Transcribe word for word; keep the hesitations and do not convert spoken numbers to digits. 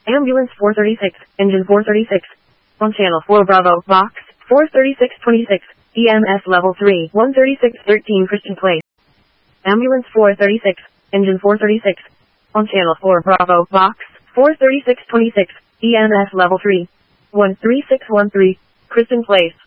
Ambulance four thirty-six, engine four thirty-six. On channel four Bravo, box, four thirty-six twenty-six, E M S level three, one thirty-six thirteen Christian Place. Ambulance four thirty-six, engine four thirty-six. On channel four Bravo, box, four thirty-six twenty-six, E M S level three, one three six one three, Christian Place.